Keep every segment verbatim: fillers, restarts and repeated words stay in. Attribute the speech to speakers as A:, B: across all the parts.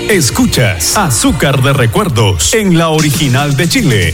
A: Escuchas Azúcar de Recuerdos en la original de Chile.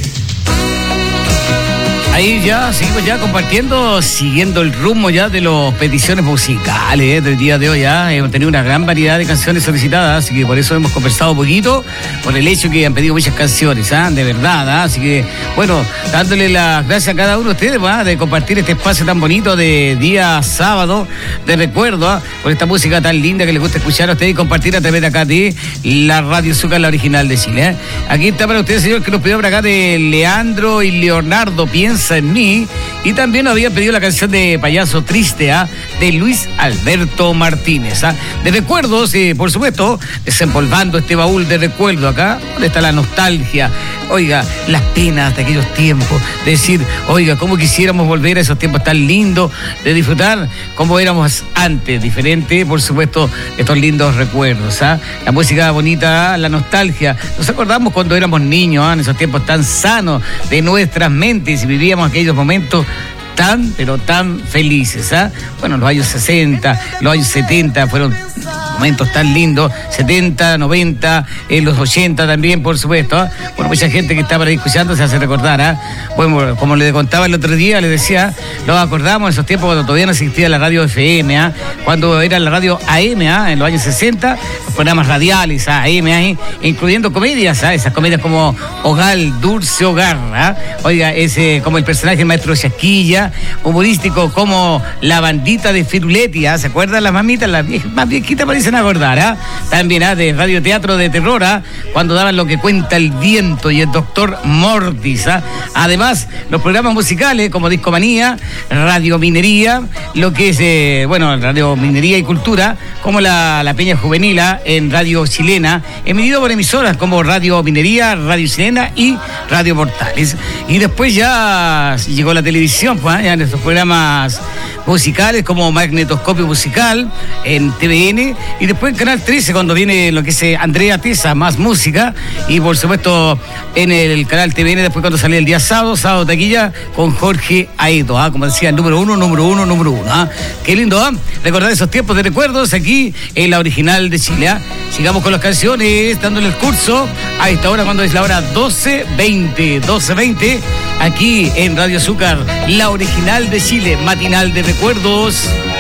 B: Ahí ya seguimos ya compartiendo, siguiendo el rumbo ya de las peticiones musicales ¿eh? del día de hoy. Ya hemos tenido una gran variedad de canciones solicitadas, así que por eso hemos conversado un poquito, por el hecho que han pedido muchas canciones, ¿eh? de verdad. ¿eh? Así que, bueno, dándole las gracias a cada uno de ustedes ¿eh? de compartir este espacio tan bonito de día sábado de recuerdo, ¿eh? por esta música tan linda que les gusta escuchar a ustedes y compartir a través de acá de la Radio Azúcar, la original de Chile. ¿eh? Aquí está para ustedes, señor, que nos pidió por acá de Leandro y Leonardo, Piensa en mí, y también había pedido la canción de Payaso Triste ¿eh? de Luis Alberto Martínez. ¿eh? De recuerdos, eh, por supuesto, desempolvando este baúl de recuerdo acá, donde está la nostalgia, oiga, las penas de aquellos tiempos, de decir, oiga, cómo quisiéramos volver a esos tiempos tan lindos, de disfrutar como éramos antes, diferente, por supuesto, estos lindos recuerdos. ¿eh? La música bonita, ¿eh? la nostalgia, nos acordamos cuando éramos niños, ¿eh? en esos tiempos tan sanos de nuestras mentes y vivíamos aquellos momentos tan, pero tan felices. ¿eh? Bueno, los años sesenta, los años setenta fueron momentos tan lindos, setenta, noventa, en los ochenta también, por supuesto. ¿eh? Bueno, mucha gente que está por ahí escuchando se hace recordar. ¿eh? Bueno, como le contaba el otro día, le decía, nos acordamos en esos tiempos cuando todavía no existía la radio F M, ¿eh? cuando era la radio A M, ¿eh? en los años sesenta, los programas radiales, ¿eh? A M, ¿eh? incluyendo comedias, ¿eh? esas comedias como Hogar, Dulce Hogar, ¿eh? oiga, ese como el personaje Maestro Chasquilla, humorístico como la bandita de Firuletti, ¿eh? ¿se acuerdan las mamitas? Las viejas, más viejitas parecen acordar, ¿eh? también ¿eh? de radioteatro de terror, ¿eh? cuando daban Lo que cuenta el viento y el doctor Mortis. ¿eh? Además, los programas musicales como Discomanía, Radio Minería, lo que es, eh, bueno, Radio Minería y Cultura, como la, la Peña Juvenil ¿eh? en Radio Chilena, emitido por emisoras como Radio Minería, Radio Chilena y Radio Portales. Y después ya llegó la televisión, pues, ¿eh? ya en estos programas musicales como Magnetoscopio Musical en T V N, y después en Canal trece cuando viene lo que es Andrea Tesa, Más Música, y por supuesto en el canal T V N después cuando sale el día sábado, sábado taquilla con Jorge Aedo, ¿ah? como decía, el número uno, número uno, número uno. ¿ah? Qué lindo, ¿ah? recordar esos tiempos de recuerdos aquí en la original de Chile. ¿ah? Sigamos con las canciones, dándole el curso a esta hora cuando es la hora doce veinte, doce veinte, aquí en Radio Azúcar, la original de Chile, matinal de recuerdos.